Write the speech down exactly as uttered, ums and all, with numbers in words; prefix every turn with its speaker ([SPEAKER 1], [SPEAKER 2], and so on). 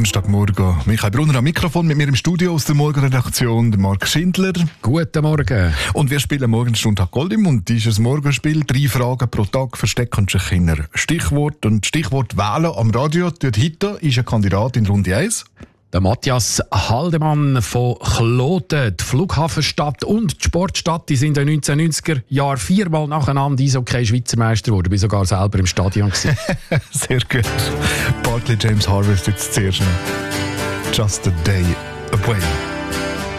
[SPEAKER 1] Donnerstagmorgen. Michael Brunner am Mikrofon, mit mir im Studio aus der Morgenredaktion, der Marc Schindler.
[SPEAKER 2] Guten Morgen.
[SPEAKER 1] Und wir spielen morgen Sonntag Goldim und dieses Morgenspiel. Drei Fragen pro Tag verstecken sich in einer Stichwort. Und Stichwort wählen am Radio. Dort heute ist ein Kandidat in Runde eins.
[SPEAKER 2] Der Matthias Haldemann von Kloten. Die Flughafenstadt und die Sportstadt die sind in den neunzehnhundertneunziger Jahren viermal nacheinander Eishockey-Schweizer Meister geworden. Ich war sogar selber im Stadion.
[SPEAKER 1] Sehr gut. Bartley James Harvest jetzt zuerst noch. Just a day away.